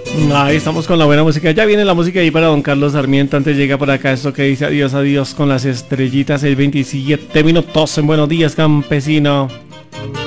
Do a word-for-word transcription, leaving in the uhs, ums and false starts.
Ahí estamos con la buena música. Ya viene la música ahí para don Carlos Sarmiento. Antes llega por acá esto que dice adiós, adiós con las estrellitas. El veintisiete minutos en Buenos Días, campesino.